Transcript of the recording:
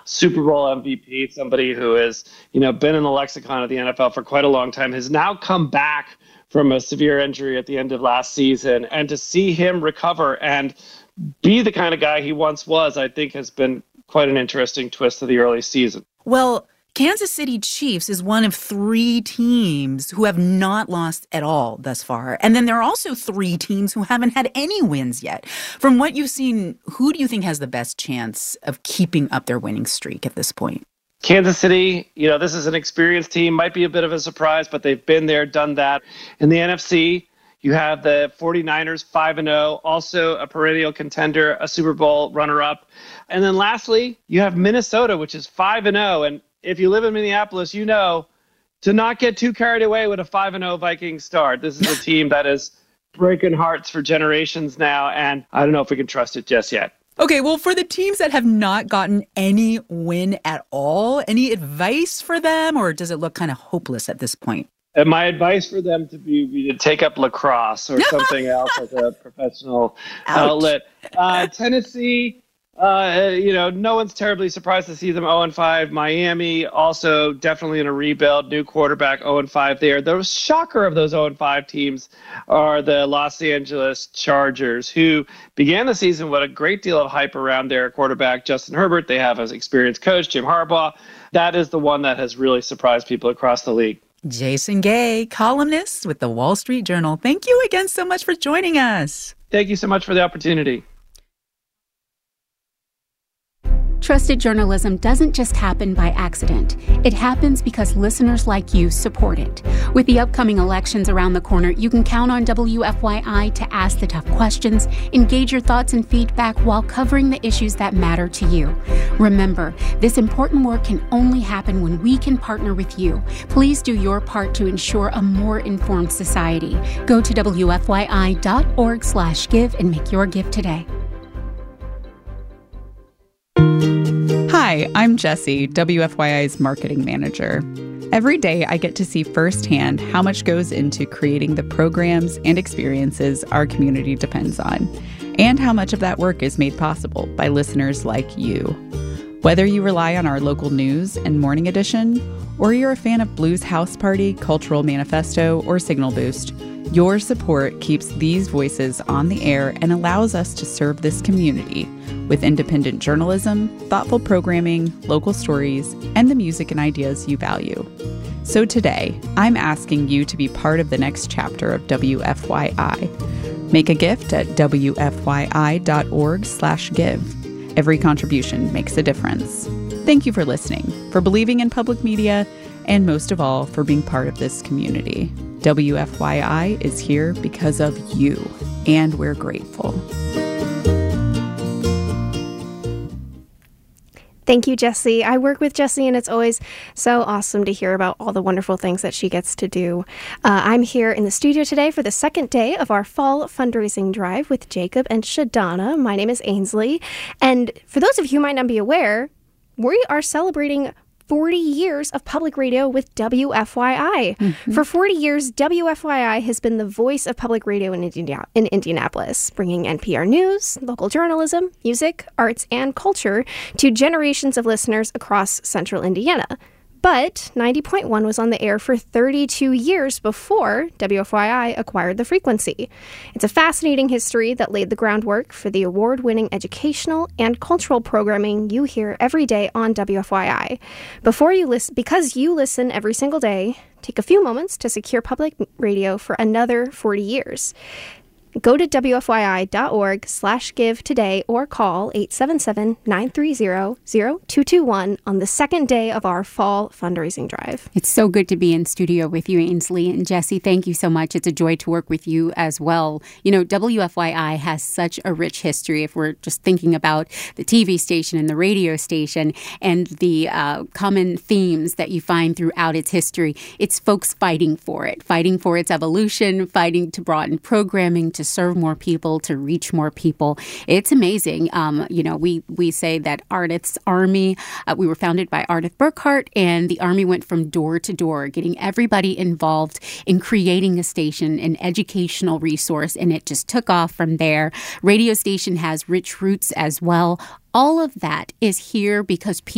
Super Bowl MVP, somebody who has, been in the lexicon of the NFL for quite a long time, has now come back from a severe injury at the end of last season. And to see him recover and be the kind of guy he once was, I think has been quite an interesting twist of the early season. Well, Kansas City Chiefs is one of 3 teams who have not lost at all thus far. And then there are also 3 teams who haven't had any wins yet. From what you've seen, who do you think has the best chance of keeping up their winning streak at this point? Kansas City, this is an experienced team, might be a bit of a surprise, but they've been there, done that. In the NFC, you have the 49ers 5-0, also a perennial contender, a Super Bowl runner-up. And then lastly, you have Minnesota, which is 5-0. And if you live in Minneapolis, you know to not get too carried away with a 5-0 Vikings start. This is a team that is breaking hearts for generations now, and I don't know if we can trust it just yet. Okay, well, for the teams that have not gotten any win at all, any advice for them, or does it look kind of hopeless at this point? And my advice for them to be to take up lacrosse or something else as a professional outlet. Tennessee, no one's terribly surprised to see them 0-5. Miami also definitely in a rebuild. New quarterback 0-5 there. The shocker of those 0-5 teams are the Los Angeles Chargers, who began the season with a great deal of hype around their quarterback, Justin Herbert. They have an experienced coach, Jim Harbaugh. That is the one that has really surprised people across the league. Jason Gay, columnist with the Wall Street Journal. Thank you again so much for joining us. Thank you so much for the opportunity. Trusted journalism doesn't just happen by accident. It happens because listeners like you support it. With the upcoming elections around the corner, you can count on WFYI to ask the tough questions, engage your thoughts and feedback while covering the issues that matter to you. Remember, this important work can only happen when we can partner with you. Please do your part to ensure a more informed society. Go to WFYI.org/give and make your gift today. Hi, I'm Jessie, WFYI's marketing manager. Every day I get to see firsthand how much goes into creating the programs and experiences our community depends on, and how much of that work is made possible by listeners like you. Whether you rely on our local news and morning edition, or you're a fan of Blues House Party, Cultural Manifesto, or Signal Boost, your support keeps these voices on the air and allows us to serve this community with independent journalism, thoughtful programming, local stories, and the music and ideas you value. So today, I'm asking you to be part of the next chapter of WFYI. Make a gift at WFYI.org/give. Every contribution makes a difference. Thank you for listening, for believing in public media, and most of all, for being part of this community. WFYI is here because of you, and we're grateful. Thank you, Jessie. I work with Jessie, and it's always so awesome to hear about all the wonderful things that she gets to do. I'm here in the studio today for the second day of our fall fundraising drive with Jacob and Shadana. My name is Ainsley, and for those of you who might not be aware, we are celebrating 40 years of public radio with WFYI. Mm-hmm. For 40 years, WFYI has been the voice of public radio in Indianapolis, bringing NPR news, local journalism, music, arts, and culture to generations of listeners across central Indiana. But 90.1 was on the air for 32 years before WFYI acquired the frequency. It's a fascinating history that laid the groundwork for the award-winning educational and cultural programming you hear every day on WFYI. Because you listen every single day, take a few moments to secure public radio for another 40 years. Go to WFYI.org/give today or call 877-930-0221 on the second day of our fall fundraising drive. It's so good to be in studio with you, Ainsley. And Jessie, thank you so much. It's a joy to work with you as well. You know, WFYI has such a rich history if we're just thinking about the TV station and the radio station and the common themes that you find throughout its history. It's folks fighting for its evolution, fighting to broaden programming, to serve more people, to reach more people. It's amazing. We say that Ardith's Army, we were founded by Ardith Burkhart, and the Army went from door to door, getting everybody involved in creating a station, an educational resource, and it just took off from there. Radio station has rich roots as well. All of that is here because people